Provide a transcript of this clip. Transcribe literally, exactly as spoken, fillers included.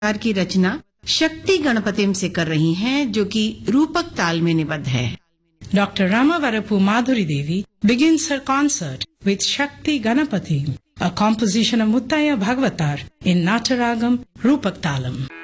की रचना शक्ति गणपतिम से कर रही हैं, जो कि रूपक ताल में निबद्ध है। Doctor Ramavarapu Madhuri Devi begins her concert with Shakti Ganapati, a composition of Muttaya Bhagavatar in Nataragam Rupak Talam.